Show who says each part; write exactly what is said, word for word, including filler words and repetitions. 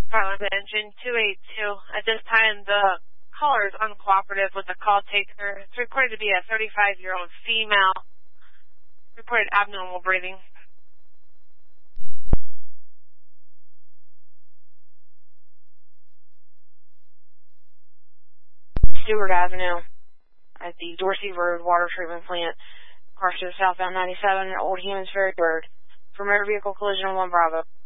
Speaker 1: Pilot engine two eight two. At this time, the caller is uncooperative with the call taker. It's reported to be a thirty-five-year-old female. Reported abnormal breathing.
Speaker 2: Stewart Avenue at the Dorsey Road Water Treatment Plant. Cars to the southbound ninety-seven, Old Humans Ferry Road. For motor vehicle collision on one Bravo.